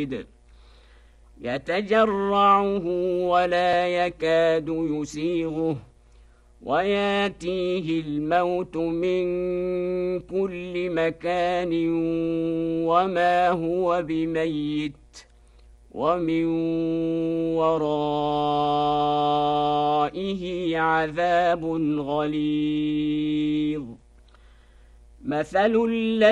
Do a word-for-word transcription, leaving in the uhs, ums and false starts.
شديد يتجرعه ولا يكاد يسيغه وياتيه الموت من كل مكان وما هو بميت ومن ورائه عذاب غليظ مثل